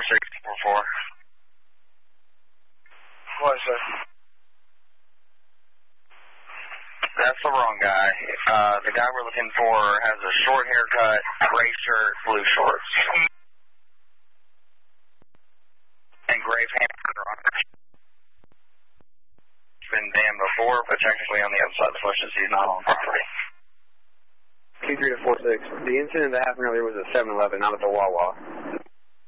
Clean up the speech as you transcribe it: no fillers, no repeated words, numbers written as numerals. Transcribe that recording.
644. What is it? That's the wrong guy. The guy we're looking for has a short haircut, gray shirt, blue shorts. And gray pants. He's been banned before, but technically on the outside of the bushes, he's not on property. 23 to 46. The incident that happened earlier was at 7-Eleven, not at the Wawa.